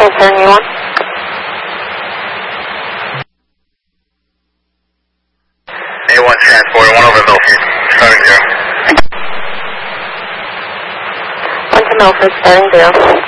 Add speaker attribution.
Speaker 1: Transferring you on.
Speaker 2: A1 transport, 1 over Milford, starting 0.
Speaker 1: 1 to Milford, starting 0.